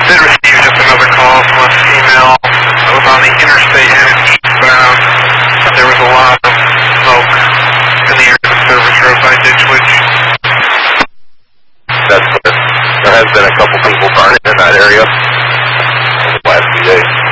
Did receive just another call from a female that was on the interstate headed eastbound. There was a lot of smoke in the area of the service road by Ditch Witch. That's clear. There has been a couple people burning in that area in the last few days.